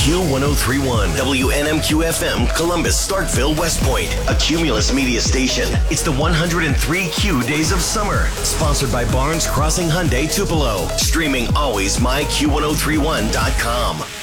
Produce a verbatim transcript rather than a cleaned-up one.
Q ten thirty-one, W N M Q F M, Columbus, Starkville, West Point, a Cumulus media station. It's the one hundred three Q Days of Summer, sponsored by Barnes Crossing Hyundai Tupelo. Streaming always my Q ten thirty-one dot com.